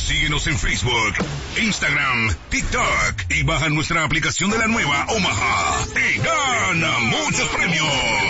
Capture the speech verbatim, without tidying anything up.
Síguenos en Facebook, Instagram, TikTok y baja nuestra aplicación de la nueva Omaha y gana muchos premios.